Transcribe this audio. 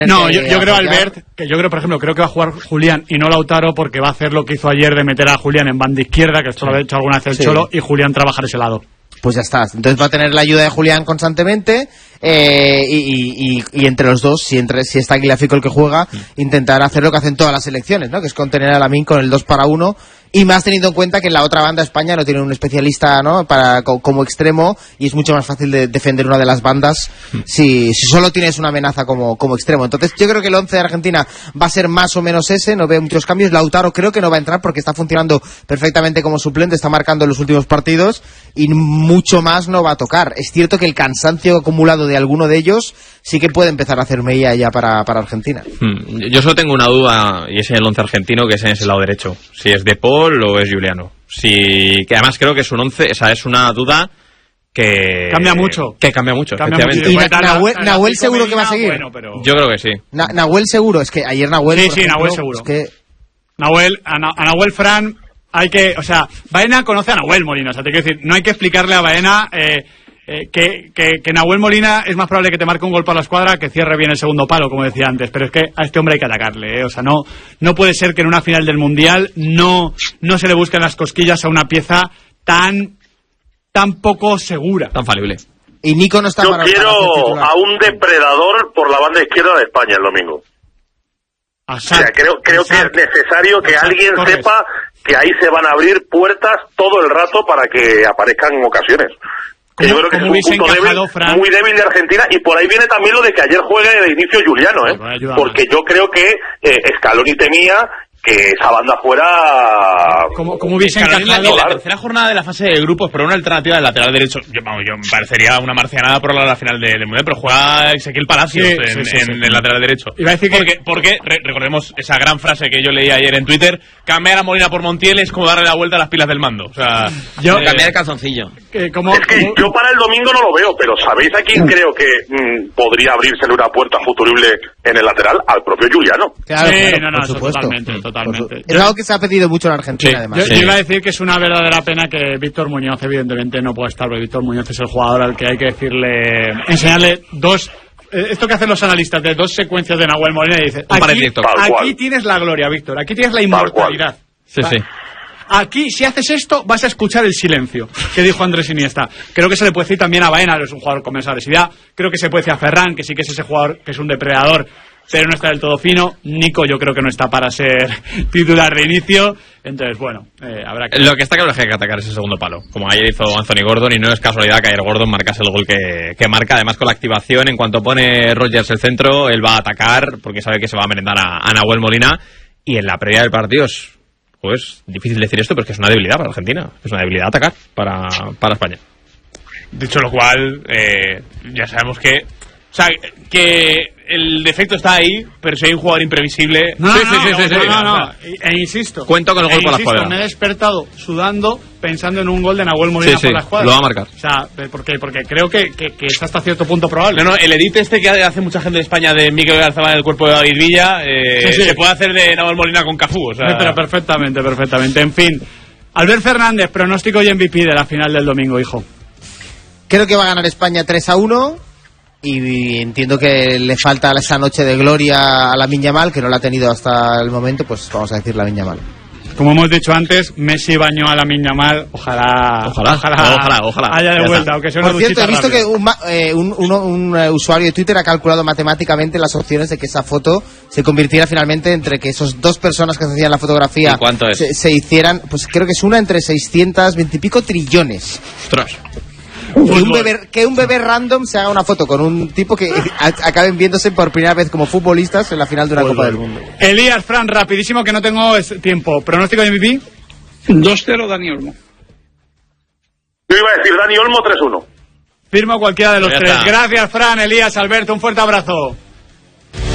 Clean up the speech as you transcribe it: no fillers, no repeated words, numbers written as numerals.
No, yo creo, Albert, que yo creo, por ejemplo, creo que va a jugar Julián y no Lautaro, porque va a hacer lo que hizo ayer de meter a Julián en banda izquierda, que esto lo ha hecho alguna vez el Cholo, y Julián trabajar ese lado. Pues ya está. Entonces va a tener la ayuda de Julián constantemente y entre los dos, si está Tagliafico el que juega, intentar hacer lo que hacen todas las selecciones, ¿no? Que es contener a Lamine con el 2 para 1. Y más teniendo en cuenta que en la otra banda España no tiene un especialista, ¿no? Como extremo, y es mucho más fácil de defender una de las bandas si solo tienes una amenaza como extremo. Entonces yo creo que el 11 de Argentina va a ser más o menos ese, no veo muchos cambios. Lautaro creo que no va a entrar porque está funcionando perfectamente como suplente, está marcando en los últimos partidos y mucho más no va a tocar. Es cierto que el cansancio acumulado de alguno de ellos sí que puede empezar a hacer mella ya para Argentina. Yo solo tengo una duda, y es en el 11 argentino, que es en ese lado derecho. Si es De Paul o es Giuliano. Que además creo que es un 11, o sea, es una duda que cambia mucho. Que cambia mucho, efectivamente. Y Nahuel seguro que va a seguir. Bueno, pero... Yo creo que sí. Nahuel seguro, es que ayer Nahuel... Sí, Nahuel seguro. Es que... a Nahuel Fran hay que... O sea, Baena conoce a Nahuel Molina, o sea, te quiero decir, no hay que explicarle a Baena... que Nahuel Molina es más probable que te marque un gol para la escuadra que cierre bien el segundo palo, como decía antes, pero es que a este hombre hay que atacarle, O sea, no puede ser que en una final del Mundial no se le busquen las cosquillas a una pieza tan poco segura, tan falible. Y Nico no está. Yo quiero a un depredador por la banda izquierda de España el domingo. O sea, creo que es necesario que alguien sepa que ahí se van a abrir puertas todo el rato para que aparezcan en ocasiones. Yo creo que es un punto débil, muy débil de Argentina, y por ahí viene también lo de que ayer juegue de inicio Giuliano, porque yo creo que Scaloni temía que esa banda fuera... Como hubiese encajado la tercera jornada de la fase de grupos, pero una alternativa del lateral derecho, yo me parecería una marcianada por la final del Mundial, pero juega Ezequiel Palacios en el lateral derecho. Iba a decir porque recordemos esa gran frase que yo leí ayer en Twitter: cambiar a Molina por Montiel es como darle la vuelta a las pilas del mando. O sea, cambiar el calzoncillo. Yo para el domingo no lo veo, pero ¿sabéis a quién creo que podría abrírsele una puerta futurible en el lateral? Al propio Giuliano. Claro, por supuesto. Totalmente. Es algo que se ha pedido mucho en Argentina, además. Yo iba a decir que es una verdadera pena que Víctor Muñoz, evidentemente, no pueda estar, porque Víctor Muñoz es el jugador al que hay que enseñarle esto que hacen los analistas de 2 secuencias de Nahuel Molina, y dice, aquí tienes la gloria, Víctor, aquí tienes la inmortalidad. Sí. Aquí, si haces esto, vas a escuchar el silencio, que dijo Andrés Iniesta. Creo que se le puede decir también a Baena, que es un jugador con esa agresividad. Creo que se puede decir a Ferran, que sí que es ese jugador que es un depredador, pero no está del todo fino. Nico yo creo que no está para ser titular de inicio. Entonces, bueno, habrá que... Lo que está claro es que hay que atacar ese segundo palo, como ayer hizo Anthony Gordon, y no es casualidad que ayer Gordon marcase el gol que marca. Además, con la activación, en cuanto pone Rodgers el centro, él va a atacar, porque sabe que se va a merendar a Nahuel Molina. Y en la previa del partido pues difícil decir esto, pero es que es una debilidad para Argentina. Es una debilidad atacar para España. Dicho lo cual, ya sabemos que... O sea, que el defecto está ahí, pero si hay un jugador imprevisible... No. E insisto... Cuento con el gol por la escuadra. Me he despertado sudando pensando en un gol de Nahuel Molina por la escuadra. Lo va a marcar. O sea, porque creo que está hasta cierto punto probable. No, el edit que hace mucha gente de España de Mikel Oyarzabal en el cuerpo de David Villa, se puede hacer de Nahuel Molina con Cafú. O sea... Pero perfectamente. En fin, Albert Fernández, pronóstico y MVP de la final del domingo, hijo. Creo que va a ganar España 3-1. Y entiendo que le falta esa noche de gloria a Lamine Yamal, que no la ha tenido hasta el momento, pues vamos a decir Lamine Yamal. Como hemos dicho antes, Messi bañó a Lamine Yamal, ojalá haya de vuelta, aunque sea una duchita. Por cierto, he visto rápida. Que un usuario de Twitter ha calculado matemáticamente las opciones de que esa foto se convirtiera finalmente entre que esos 2 personas que se hacían la fotografía se hicieran, pues creo que es una entre 620 y pico trillones. ¡Ostras! Que un bebé random se haga una foto con un tipo que acaben viéndose por primera vez como futbolistas en la final de una Copa del Mundo. Elías, Fran, rapidísimo que no tengo tiempo. ¿Pronóstico de MVP? 2-0 Dani Olmo. Yo iba a decir Dani Olmo 3-1. Firmo cualquiera de los 3. Gracias, Fran, Elías, Alberto, un fuerte abrazo.